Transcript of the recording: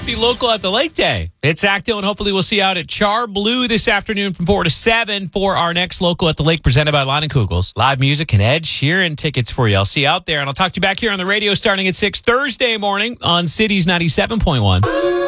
Happy Local at the Lake Day. It's Acto, and hopefully we'll see you out at Char Blue this afternoon from 4 to 7 for our next Local at the Lake presented by Lon & Kugels. Live music and Ed Sheeran tickets for you. I'll see you out there, and I'll talk to you back here on the radio starting at 6 Thursday morning on Cities 97.1.